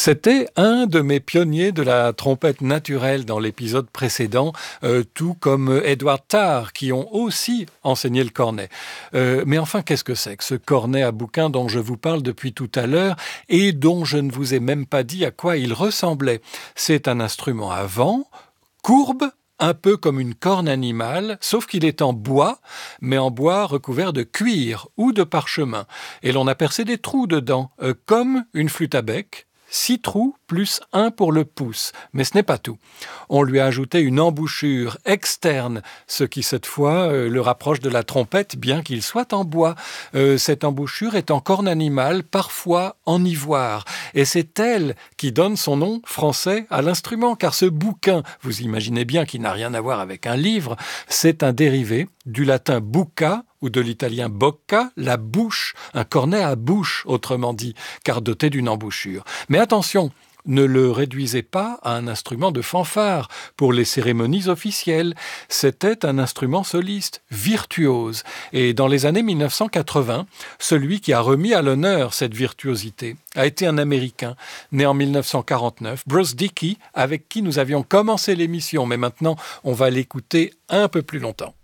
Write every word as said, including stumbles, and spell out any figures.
C'était un de mes pionniers de la trompette naturelle dans l'épisode précédent, euh, tout comme Edward Tarr, qui ont aussi enseigné le cornet. Euh, mais enfin, qu'est-ce que c'est que ce cornet à bouquin dont je vous parle depuis tout à l'heure et dont je ne vous ai même pas dit à quoi il ressemblait? C'est un instrument à vent, courbe, un peu comme une corne animale, sauf qu'il est en bois, mais en bois recouvert de cuir ou de parchemin. Et l'on a percé des trous dedans, euh, comme une flûte à bec. Six trous plus un pour le pouce, mais ce n'est pas tout. On lui a ajouté une embouchure externe, ce qui cette fois euh, le rapproche de la trompette, bien qu'il soit en bois. Euh, cette embouchure est en corne animale, parfois en ivoire, et c'est elle qui donne son nom français à l'instrument, car ce bouquin, vous imaginez bien qu'il n'a rien à voir avec un livre, c'est un dérivé du latin bucca, ou de l'italien bocca, la bouche, un cornet à bouche, autrement dit, car doté d'une embouchure. Mais attention, ne le réduisez pas à un instrument de fanfare pour les cérémonies officielles. C'était un instrument soliste, virtuose. Et dans les années mille neuf cent quatre-vingts, celui qui a remis à l'honneur cette virtuosité a été un Américain, né en mille neuf cent quarante-neuf, Bruce Dickey, avec qui nous avions commencé l'émission. Mais maintenant, on va l'écouter un peu plus longtemps.